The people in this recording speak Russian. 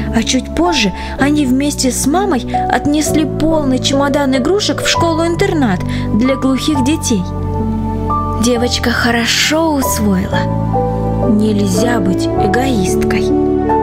А чуть позже они вместе с мамой отнесли полный чемодан игрушек в школу-интернат для глухих детей. Девочка хорошо усвоила: нельзя быть эгоисткой.